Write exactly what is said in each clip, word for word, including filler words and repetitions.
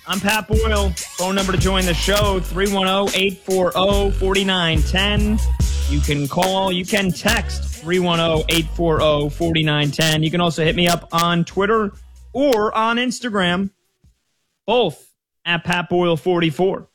I'm Pat Boyle. Phone number to join the show, three one zero, eight four zero, four nine one zero. You can call, you can text three one zero, eight four zero, four nine one zero. You can also hit me up on Twitter or on Instagram, both at Pat Boyle forty-four.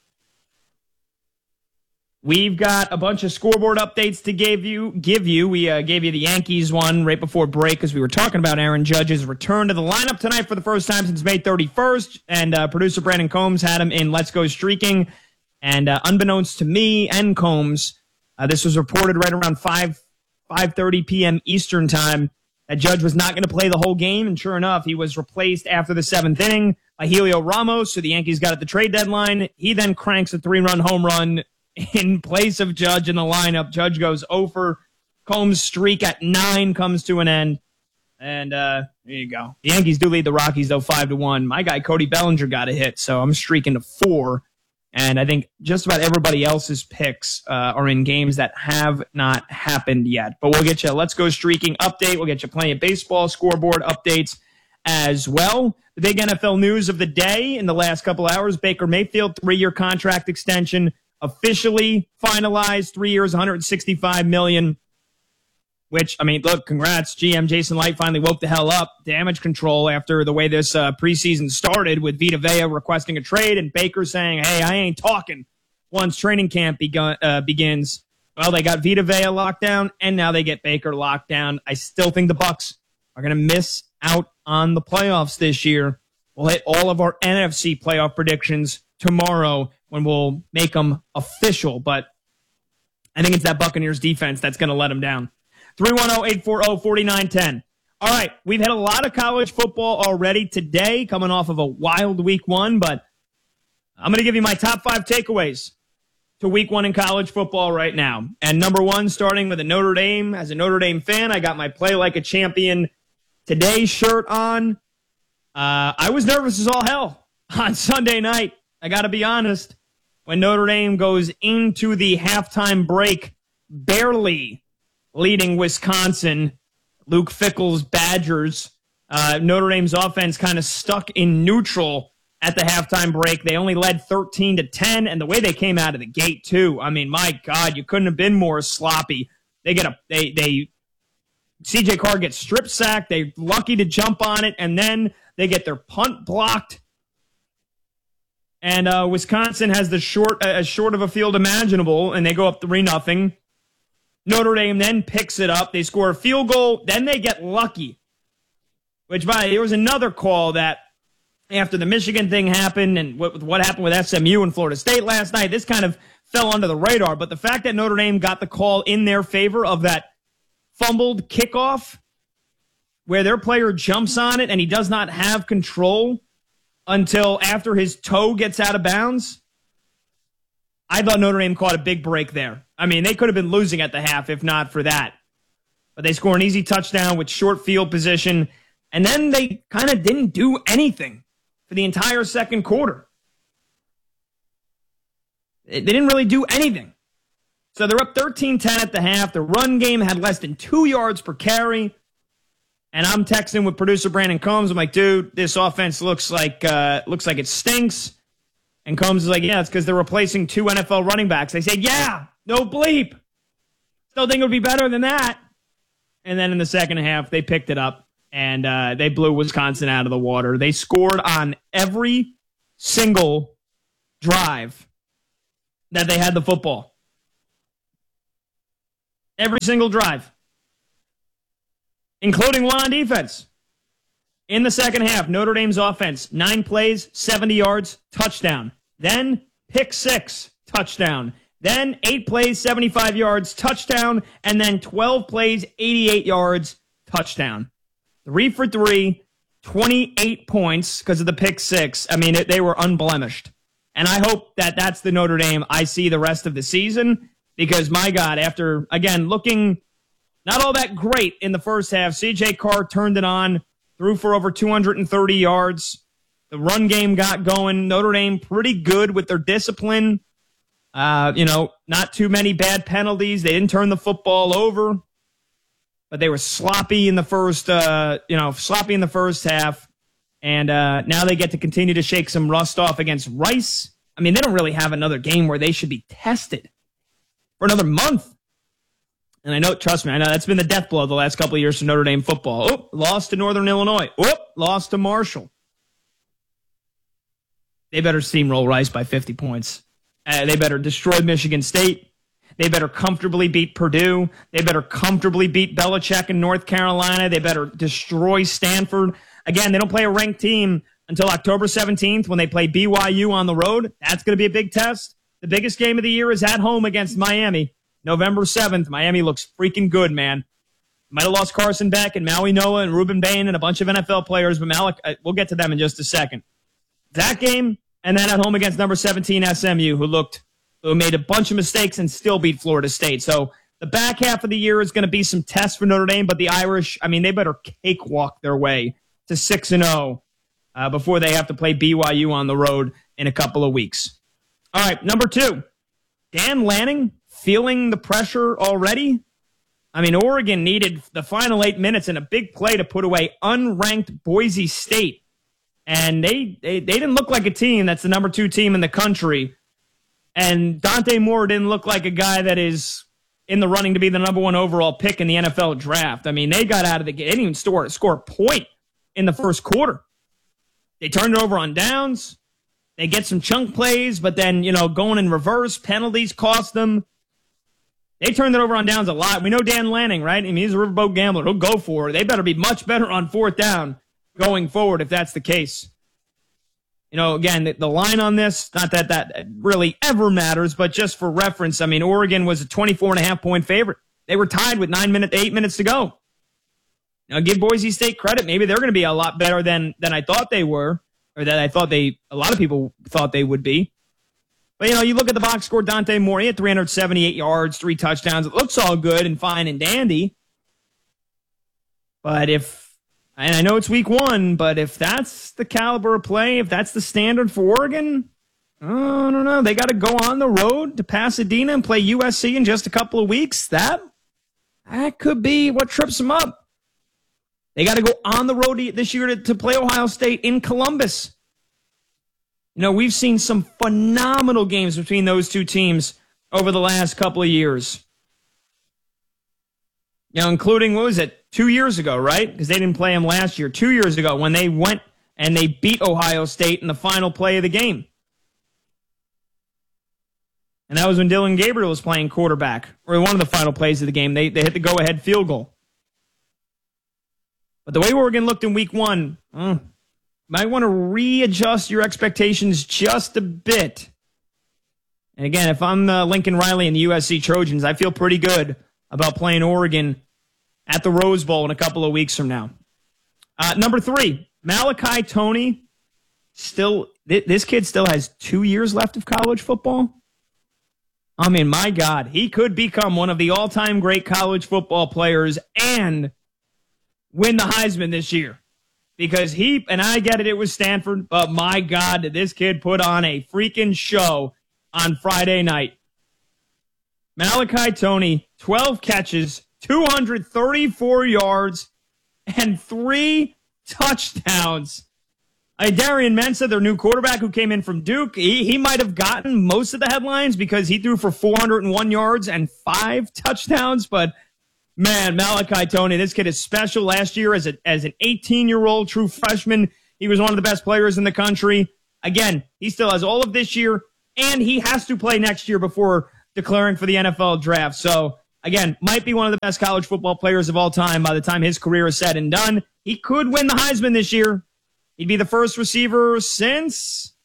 We've got a bunch of scoreboard updates to give you. Give you. We uh, gave you the Yankees one right before break because we were talking about Aaron Judge's return to the lineup tonight for the first time since May thirty-first. And uh, producer Brandon Combs had him in Let's Go Streaking. And uh, unbeknownst to me and Combs, uh, this was reported right around five thirty p.m. Eastern time that Judge was not going to play the whole game. And sure enough, he was replaced after the seventh inning by Helio Ramos. So the Yankees got at the trade deadline. He then cranks a three-run home run in place of Judge in the lineup. Judge goes over. Combs' streak at nine comes to an end. And uh, there you go. The Yankees do lead the Rockies, though, five to one. My guy, Cody Bellinger, got a hit, so I'm streaking to four. And I think just about everybody else's picks uh, are in games that have not happened yet. But we'll get you a Let's Go Streaking update. We'll get you plenty of baseball scoreboard updates as well. The big N F L news of the day in the last couple hours, Baker Mayfield, three-year contract extension, officially finalized, three years, one hundred sixty-five million dollars, which, I mean, look, congrats. G M Jason Light finally woke the hell up. Damage control after the way this uh, preseason started with Vita Vea requesting a trade and Baker saying, hey, I ain't talking once training camp begun, uh, begins. Well, they got Vita Vea locked down, and now they get Baker locked down. I still think the Bucs are going to miss out on the playoffs this year. We'll hit all of our N F C playoff predictions tomorrow when we'll make them official, but I think it's that Buccaneers defense that's going to let them down. three one zero, eight four zero, four nine one zero. All right, we've had a lot of college football already today, coming off of a wild week one, but I'm going to give you my top five takeaways to week one in college football right now. And number one, starting with a Notre Dame. As a Notre Dame fan, I got my Play Like a Champion Today shirt on. Uh, I was nervous as all hell on Sunday night. I got to be honest. When Notre Dame goes into the halftime break, barely leading Wisconsin, Luke Fickell's Badgers, uh, Notre Dame's offense kind of stuck in neutral at the halftime break. They only led thirteen to ten, and the way they came out of the gate, too. I mean, my God, you couldn't have been more sloppy. They get a, they, they, C J Carr gets strip sacked. They're lucky to jump on it, and then they get their punt blocked. And uh, Wisconsin has the short, uh, as short of a field imaginable, and they go up three nothing. Notre Dame then picks it up. They score a field goal. Then they get lucky. Which, by there was another call that after the Michigan thing happened and what, what happened with S M U and Florida State last night, this kind of fell under the radar. But the fact that Notre Dame got the call in their favor of that fumbled kickoff where their player jumps on it and he does not have control until after his toe gets out of bounds, I thought Notre Dame caught a big break there. I mean, they could have been losing at the half if not for that. But they score an easy touchdown with short field position, and then they kind of didn't do anything for the entire second quarter. They didn't really do anything. So they're up thirteen ten at the half. The run game had less than two yards per carry. And I'm texting with producer Brandon Combs. I'm like, dude, this offense looks like uh, looks like it stinks. And Combs is like, yeah, it's because they're replacing two N F L running backs. I say, yeah, no bleep. Still think it would be better than that. And then in the second half, they picked it up, and uh, they blew Wisconsin out of the water. They scored on every single drive that they had the football. Every single drive. Including one on defense. In the second half, Notre Dame's offense, nine plays, seventy yards, touchdown. Then pick six, touchdown. Then eight plays, seventy-five yards, touchdown. And then twelve plays, eighty-eight yards, touchdown. Three for three, twenty-eight points because of the pick six. I mean, it, they were unblemished. And I hope that that's the Notre Dame I see the rest of the season because, my God, after, again, looking not all that great in the first half, C J Carr turned it on, threw for over two hundred thirty yards. The run game got going. Notre Dame pretty good with their discipline. Uh, you know, not too many bad penalties. They didn't turn the football over, but they were sloppy in the first, uh, you know, sloppy in the first half. And uh, now they get to continue to shake some rust off against Rice. I mean, they don't really have another game where they should be tested for another month. And I know, trust me, I know that's been the death blow the last couple of years for Notre Dame football. Oh, lost to Northern Illinois. Oh, lost to Marshall. They better steamroll Rice by fifty points. Uh, they better destroy Michigan State. They better comfortably beat Purdue. They better comfortably beat Belichick in North Carolina. They better destroy Stanford. Again, they don't play a ranked team until October seventeenth when they play B Y U on the road. That's going to be a big test. The biggest game of the year is at home against Miami. November seventh. Miami looks freaking good, man. Might have lost Carson Beck and Maui Noah and Ruben Bain and a bunch of N F L players, but Malik, we'll get to them in just a second. That game, and then at home against number seventeen S M U, who looked, who made a bunch of mistakes and still beat Florida State. So the back half of the year is going to be some tests for Notre Dame, but the Irish, I mean, they better cakewalk their way to six and oh uh, before they have to play B Y U on the road in a couple of weeks. All right, number two, Dan Lanning feeling the pressure already. I mean, Oregon needed the final eight minutes and a big play to put away unranked Boise State. And they, they, they didn't look like a team that's the number two team in the country. And Dante Moore didn't look like a guy that is in the running to be the number one overall pick in the N F L draft. I mean, they got out of the game. They didn't even score, score a point in the first quarter. They turned it over on downs. They get some chunk plays, but then, you know, going in reverse, penalties cost them. They turned it over on downs a lot. We know Dan Lanning, right? I mean, he's a riverboat gambler. He'll go for it. They better be much better on fourth down going forward if that's the case. You know, again, the, the line on this, not that that really ever matters, but just for reference, I mean, Oregon was a twenty-four and a half point favorite. They were tied with nine minutes, eight minutes to go. Now, give Boise State credit. Maybe they're going to be a lot better than than I thought they were, or that I thought they, a lot of people thought they would be. But, you know, you look at the box score, Dante Moore, he had three hundred seventy-eight yards, three touchdowns. It looks all good and fine and dandy. But if, and I know it's week one, but if that's the caliber of play, if that's the standard for Oregon, I don't know. They got to go on the road to Pasadena and play U S C in just a couple of weeks. That, that could be what trips them up. They got to go on the road this year to, to play Ohio State in Columbus. You know, we've seen some phenomenal games between those two teams over the last couple of years. You know, including, what was it, two years ago, right? Because they didn't play them last year. Two years ago when they went and they beat Ohio State in the final play of the game. And that was when Dylan Gabriel was playing quarterback, or one of the final plays of the game. They, they hit the go-ahead field goal. But the way Oregon looked in week one, uh, might want to readjust your expectations just a bit. And again, if I'm uh, Lincoln Riley and the U S C Trojans, I feel pretty good about playing Oregon at the Rose Bowl in a couple of weeks from now. Uh, number three, Malachi Toney. Still, th- this kid still has two years left of college football. I mean, my God, he could become one of the all-time great college football players and win the Heisman this year. Because he, and I get it, it was Stanford, but my God, did this kid put on a freaking show on Friday night. Malachi Toney, twelve catches, two hundred thirty-four yards, and three touchdowns. Uh, Darian Mensah, their new quarterback who came in from Duke, he, he might have gotten most of the headlines because he threw for four hundred one yards and five touchdowns, but man, Malachi Toney, this kid is special. Last year, as a as an eighteen-year-old true freshman, he was one of the best players in the country. Again, he still has all of this year, and he has to play next year before declaring for the N F L draft. So, again, might be one of the best college football players of all time by the time his career is said and done. He could win the Heisman this year. He'd be the first receiver since,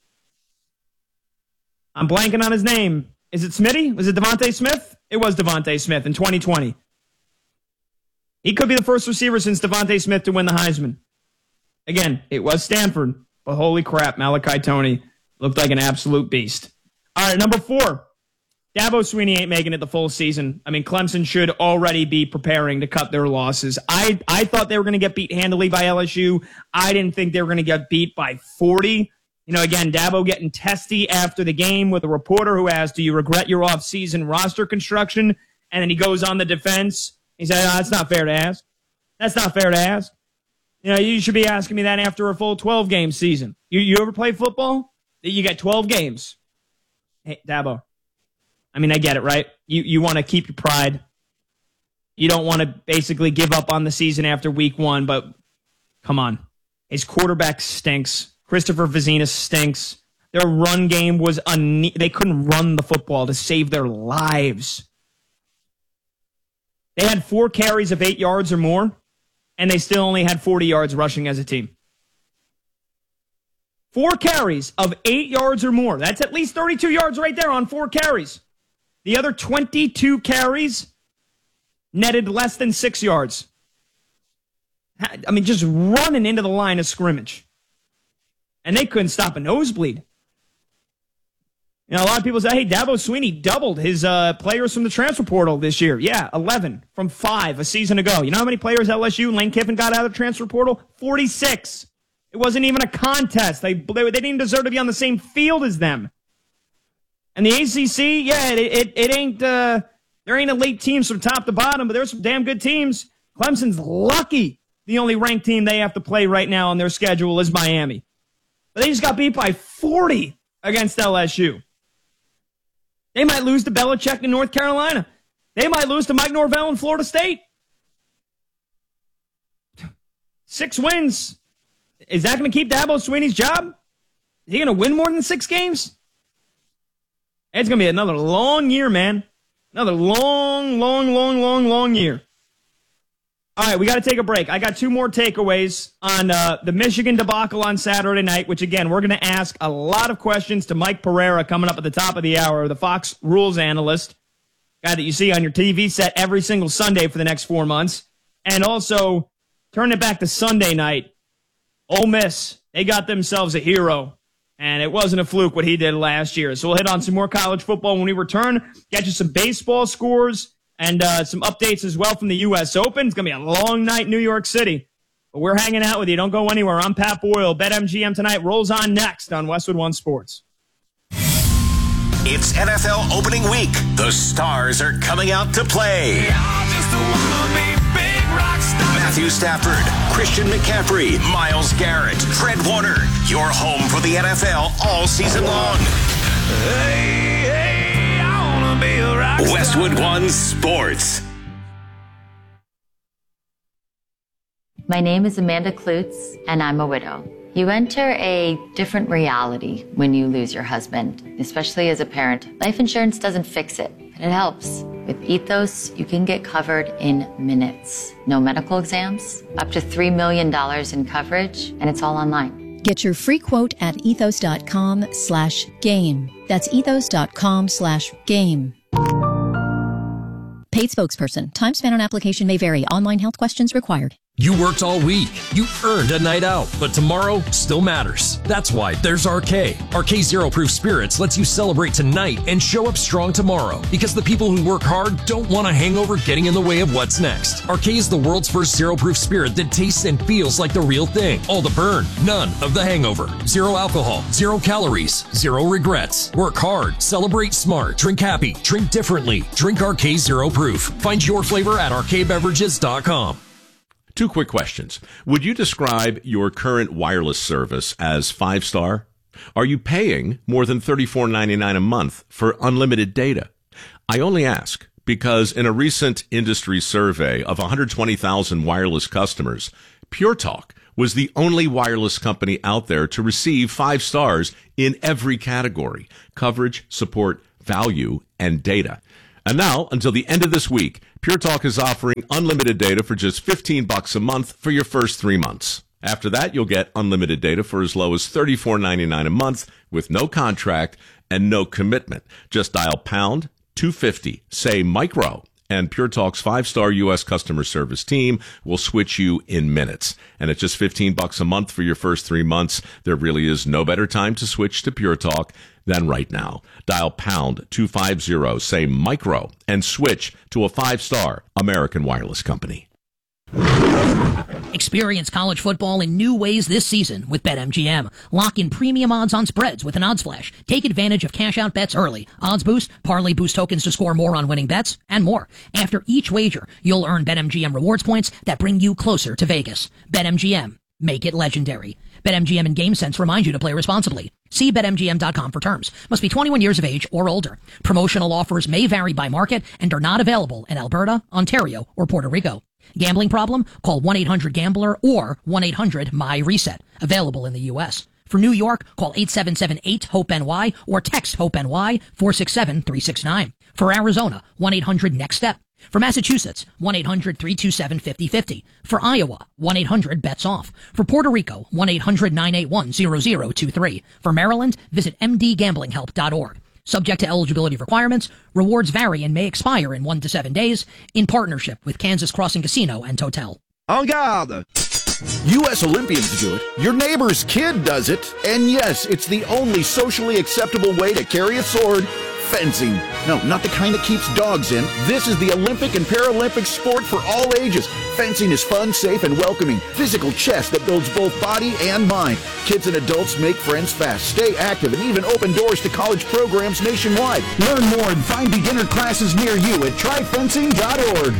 I'm blanking on his name. Is it Smitty? Was it Devontae Smith? It was Devontae Smith in twenty twenty. He could be the first receiver since Devontae Smith to win the Heisman. Again, it was Stanford, but holy crap, Malachi Toney looked like an absolute beast. All right, number four, Dabo Swinney ain't making it the full season. I mean, Clemson should already be preparing to cut their losses. I, I thought they were going to get beat handily by L S U. I didn't think they were going to get beat by forty. You know, again, Dabo getting testy after the game with a reporter who asked, do you regret your off-season roster construction? And then he goes on the defense. He said, oh, that's not fair to ask. That's not fair to ask. You know, you should be asking me that after a full twelve-game season. You you ever play football? You get twelve games. Hey, Dabo. I mean, I get it, right? You you want to keep your pride. You don't want to basically give up on the season after week one, but come on. His quarterback stinks. Christopher Vizina stinks. Their run game was un- they couldn't run the football to save their lives. They had four carries of eight yards or more, and they still only had forty yards rushing as a team. Four carries of eight yards or more. That's at least thirty-two yards right there on four carries. The other twenty-two carries netted less than six yards. I mean, just running into the line of scrimmage. And they couldn't stop a nosebleed. You know, a lot of people say, hey, Dabo Swinney doubled his uh, players from the transfer portal this year. Yeah, eleven from five a season ago. You know how many players L S U and Lane Kiffin got out of the transfer portal? forty-six. It wasn't even a contest. They, they, they didn't deserve to be on the same field as them. And the A C C, yeah, it, it, it ain't, uh, there ain't elite teams from top to bottom, but there's some damn good teams. Clemson's lucky the only ranked team they have to play right now on their schedule is Miami. But they just got beat by forty against L S U. They might lose to Belichick in North Carolina. They might lose to Mike Norvell in Florida State. Six wins. Is that going to keep Dabo Swinney's job? Is he going to win more than six games? It's going to be another long year, man. Another long, long, long, long, long year. All right, we got to take a break. I got two more takeaways on uh, the Michigan debacle on Saturday night, which, again, we're going to ask a lot of questions to Mike Pereira coming up at the top of the hour, the Fox rules analyst, guy that you see on your T V set every single Sunday for the next four months. And also, turn it back to Sunday night. Ole Miss, they got themselves a hero. And it wasn't a fluke what he did last year. So we'll hit on some more college football when we return. Get you some baseball scores and uh, some updates as well from the U S Open. It's going to be a long night in New York City. But we're hanging out with you. Don't go anywhere. I'm Pat Boyle. BetMGM tonight rolls on next on Westwood One Sports. It's N F L opening week. The stars are coming out to play. Matthew Stafford, Christian McCaffrey, Myles Garrett, Trent Warner. Your home for the N F L all season long. Hey, hey, I wanna be a rock star. Westwood One Sports. My name is Amanda Klutz, and I'm a widow. You enter a different reality when you lose your husband, especially as a parent. Life insurance doesn't fix it, but it helps. With Ethos, you can get covered in minutes. No medical exams, up to three million dollars in coverage, and it's all online. Get your free quote at ethos.com slash game. That's ethos.com slash game. Paid spokesperson. Time spent on application may vary. Online health questions required. You worked all week. You earned a night out, but tomorrow still matters. That's why there's R K. R K Zero Proof Spirits lets you celebrate tonight and show up strong tomorrow, because the people who work hard don't want a hangover getting in the way of what's next. R K is the world's first zero proof spirit that tastes and feels like the real thing. All the burn, none of the hangover. Zero alcohol, zero calories, zero regrets. Work hard, celebrate smart, drink happy, drink differently. Drink R K Zero Proof. Find your flavor at R K beverages dot com. Two quick questions. Would you describe your current wireless service as five-star? Are you paying more than thirty-four ninety-nine a month for unlimited data? I only ask because in a recent industry survey of one hundred twenty thousand wireless customers, Pure Talk was the only wireless company out there to receive five stars in every category: coverage, support, value, and data. And now, until the end of this week, Pure Talk is offering unlimited data for just fifteen bucks a month for your first three months. After that, you'll get unlimited data for as low as thirty-four ninety-nine a month with no contract and no commitment. Just dial pound two fifty, say micro, and Pure Talk's five-star U S customer service team will switch you in minutes. And at just fifteen bucks a month for your first three months, there really is no better time to switch to Pure Talk than right now. Dial pound two fifty, say micro, and switch to a five-star American wireless company. Experience college football in new ways this season with BetMGM. Lock in premium odds on spreads with an odds flash. Take advantage of cash-out bets early. Odds boost, parlay boost tokens to score more on winning bets, and more. After each wager, you'll earn BetMGM rewards points that bring you closer to Vegas. BetMGM. Make it legendary. BetMGM and GameSense remind you to play responsibly. See Bet M G M dot com for terms. Must be twenty-one years of age or older. Promotional offers may vary by market and are not available in Alberta, Ontario, or Puerto Rico. Gambling problem? Call one eight hundred gambler or one eight hundred M Y reset. Available in the U S. For New York, call eight seven seven eight hope N Y or text HOPE-NY four six seven three six nine. For Arizona, one eight hundred next step. For Massachusetts, one eight hundred three two seven five zero five zero. For Iowa, one eight hundred bets off. For Puerto Rico, one eight hundred nine eight one zero zero two three. For Maryland, visit m d gambling help dot org. Subject to eligibility requirements, rewards vary and may expire in one to seven days, in partnership with Kansas Crossing Casino and Hotel. En garde! U S Olympians do it, your neighbor's kid does it, and yes, it's the only socially acceptable way to carry a sword. Fencing. No, not the kind that keeps dogs in. This is the Olympic and Paralympic sport for all ages. Fencing is fun, safe, and welcoming. Physical chess that builds both body and mind. Kids and adults make friends fast, stay active, and even open doors to college programs nationwide. Learn more and find beginner classes near you at try fencing dot org.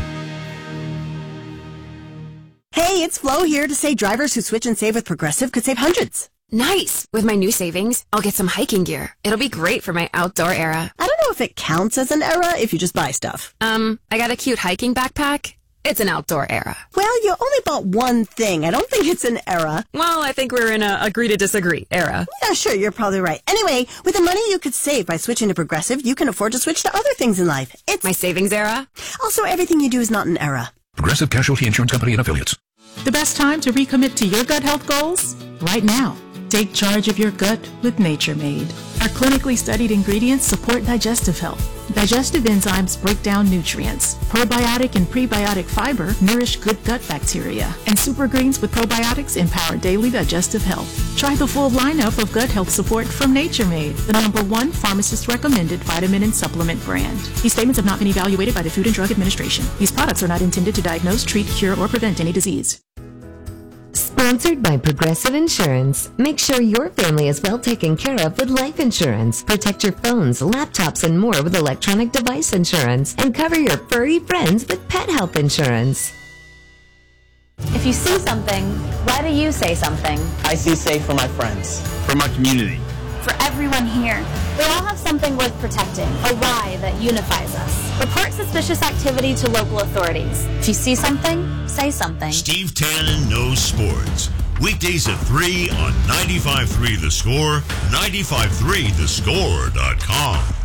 Hey, it's Flo here to say drivers who switch and save with Progressive could save hundreds. Nice! With my new savings, I'll get some hiking gear. It'll be great for my outdoor era. I don't know if it counts as an era if you just buy stuff. Um, I got a cute hiking backpack. It's an outdoor era. Well, you only bought one thing. I don't think it's an era. Well, I think we're in a agree to disagree era. Yeah, sure, you're probably right. Anyway, with the money you could save by switching to Progressive, you can afford to switch to other things in life. It's my savings era. Also, everything you do is not an era. Progressive Casualty Insurance Company and Affiliates. The best time to recommit to your gut health goals? Right now. Take charge of your gut with Nature Made. Our clinically studied ingredients support digestive health. Digestive enzymes break down nutrients. Probiotic and prebiotic fiber nourish good gut bacteria. And super greens with probiotics empower daily digestive health. Try the full lineup of gut health support from Nature Made, the number one pharmacist-recommended vitamin and supplement brand. These statements have not been evaluated by the Food and Drug Administration. These products are not intended to diagnose, treat, cure, or prevent any disease. Sponsored by Progressive Insurance. Make sure your family is well taken care of with life insurance. Protect your phones, laptops, and more with electronic device insurance. And cover your furry friends with pet health insurance. If you see something, why do you say something? I see safe for my friends. For my community. For everyone here. We all have something worth protecting, a why that unifies us. Report suspicious activity to local authorities. If you see something, say something. Steve Tannen knows sports. Weekdays at three on ninety-five point three The Score, ninety-five point three the score dot com.